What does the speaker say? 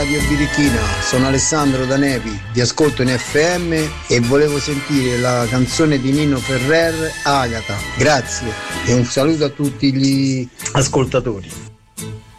Radio Birichina, sono Alessandro da Nepi, vi ascolto in FM e volevo sentire la canzone di Nino Ferrer, Agata. Grazie e un saluto a tutti gli ascoltatori.